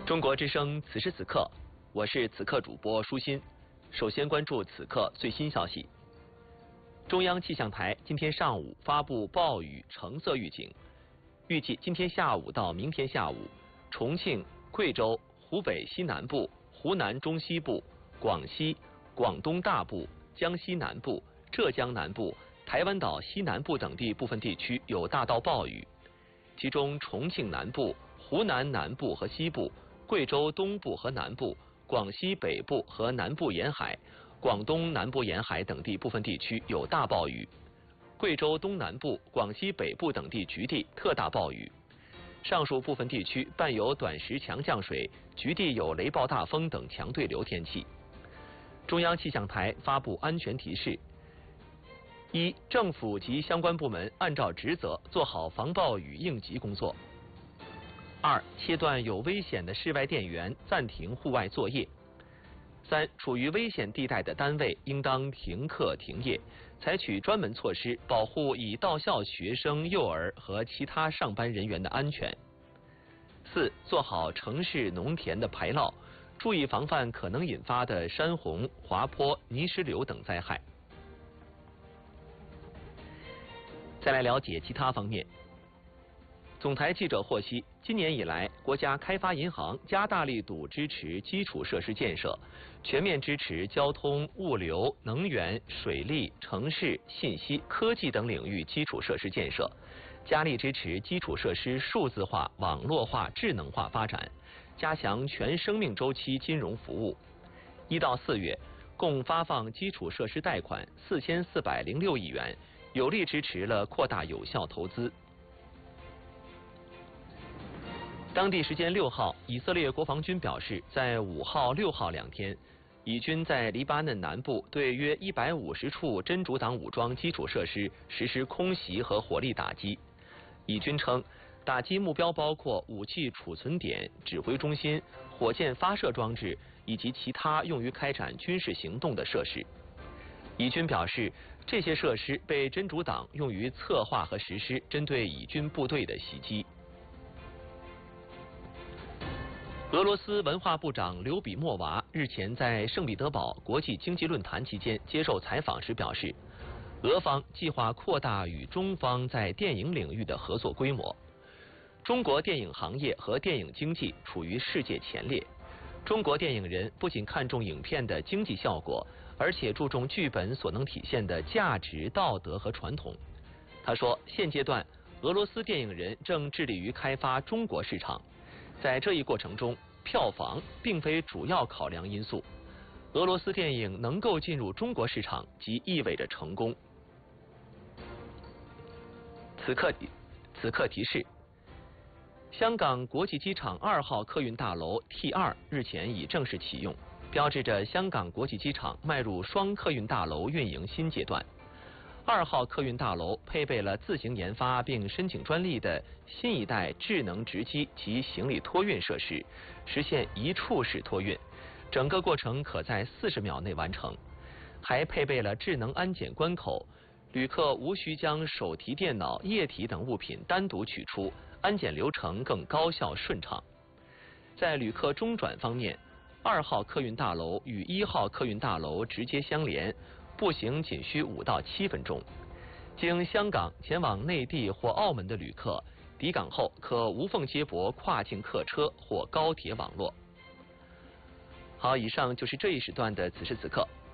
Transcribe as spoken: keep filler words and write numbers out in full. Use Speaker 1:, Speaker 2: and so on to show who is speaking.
Speaker 1: 中国之声此时此刻，我是此刻主播舒心。首先关注此刻最新消息。中央气象台今天上午发布暴雨橙色预警，预计今天下午到明天下午，重庆、贵州、湖北西南部、湖南中西部、广西、广东大部、江西南部、浙江南部、台湾岛西南部等地部分地区有大到暴雨，其中重庆南部、湖南南部和西部、贵州东部和南部、广西北部和南部沿海、广东南部沿海等地部分地区有大暴雨，贵州东南部、广西北部等地局地特大暴雨。上述部分地区伴有短时强降水，局地有雷暴大风等强对流天气。中央气象台发布安全提示：一、政府及相关部门按照职责做好防暴雨应急工作。二、切断有危险的室外电源，暂停户外作业。三、处于危险地带的单位应当停课停业，采取专门措施保护已到校学生、幼儿和其他上班人员的安全。四、做好城市农田的排涝，注意防范可能引发的山洪、滑坡、泥石流等灾害。再来了解其他方面。总台记者获悉，今年以来，国家开发银行加大力度支持基础设施建设，全面支持交通、物流、能源、水利、城市、信息、科技等领域基础设施建设，加力支持基础设施数字化、网络化、智能化发展，加强全生命周期金融服务。一到四月，共发放基础设施贷款四千四百零六亿元，有力支持了扩大有效投资。当地时间六号，以色列国防军表示，在五号、六号两天，以军在黎巴嫩南部对约一百五十处真主党武装基础设施实施空袭和火力打击。以军称，打击目标包括武器储存点、指挥中心、火箭发射装置以及其他用于开展军事行动的设施。以军表示，这些设施被真主党用于策划和实施针对以军部队的袭击。俄罗斯文化部长刘比莫娃日前在圣彼得堡国际经济论坛期间接受采访时表示，俄方计划扩大与中方在电影领域的合作规模。中国电影行业和电影经济处于世界前列，中国电影人不仅看重影片的经济效果，而且注重剧本所能体现的价值、道德和传统。他说，现阶段俄罗斯电影人正致力于开发中国市场，在这一过程中，票房并非主要考量因素。俄罗斯电影能够进入中国市场，即意味着成功。此刻，此刻提示：香港国际机场二号客运大楼 T 二日前已正式启用，标志着香港国际机场迈入双客运大楼运营新阶段。二号客运大楼配备了自行研发并申请专利的新一代智能直机及行李托运设施，实现一处式托运，整个过程可在四十秒内完成。还配备了智能安检关口，旅客无需将手提电脑、液体等物品单独取出，安检流程更高效顺畅。在旅客中转方面，二号客运大楼与一号客运大楼直接相连，步行仅需五到七分钟。经香港前往内地或澳门的旅客，抵港后可无缝接驳跨境客车或高铁网络。好，以上就是这一时段的此时此刻。